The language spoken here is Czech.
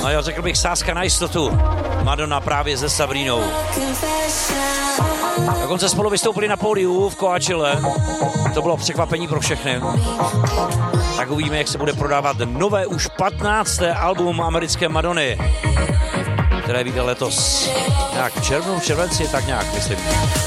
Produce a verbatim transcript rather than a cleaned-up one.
No jo, řekl bych sázka na jistotu. Madonna právě se Sabrinou. Dokonce spolu vystoupili na pódiu v Coachelle. To bylo překvapení pro všechny. Tak uvidíme, jak se bude prodávat nové už patnácté album americké Madony, které vyjde letos nějak v červnu, v červenci, tak nějak myslím.